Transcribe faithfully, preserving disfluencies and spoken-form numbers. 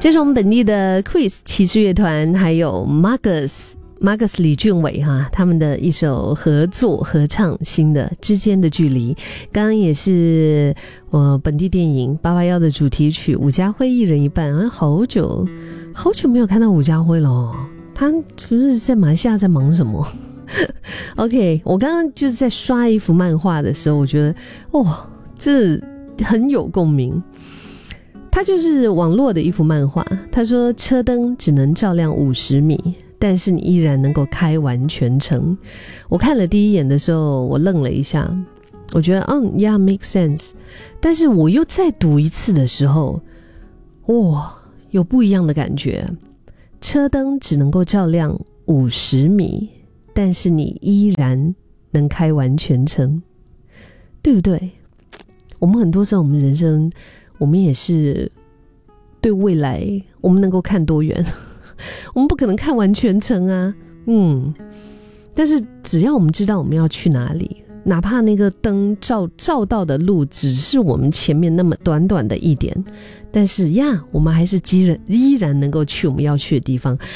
这是我们本地的 Quiz 骑士乐团，还有 Marcus Marcus 李俊伟哈，他们的一首合作合唱新的之间的距离。刚刚也是我本地电影八八一的主题曲，伍家辉一人一半。啊，好久好久没有看到伍家辉了哦，他不是在马来西亚在忙什么？OK， 我刚刚就是在刷一幅漫画的时候，我觉得哦，这很有共鸣。它就是网络的一幅漫画，他说车灯只能照亮五十米，但是你依然能够开完全程。我看了第一眼的时候，我愣了一下，我觉得嗯 yeah make sense， 但是我又再读一次的时候，哇，有不一样的感觉。车灯只能够照亮五十米，但是你依然能开完全程，对不对？我们很多时候我们人生我们也是对未来我们能够看多远我们不可能看完全程啊，嗯，但是只要我们知道我们要去哪里，哪怕那个灯照照到的路只是我们前面那么短短的一点，但是呀，我们还是依然依然能够去我们要去的地方。